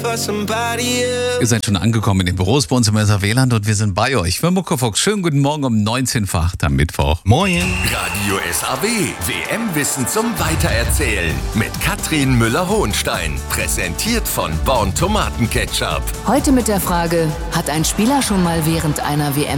Ihr seid schon angekommen in den Büros bei uns im SAW-Land und wir sind bei euch. Für Muckefuchs, schönen guten Morgen um 19 vor 8 am Mittwoch. Moin. Radio SAW, WM-Wissen zum Weitererzählen mit Katrin Müller-Hohenstein. Präsentiert von Born Tomatenketchup. Heute mit der Frage, hat ein Spieler schon mal während einer WM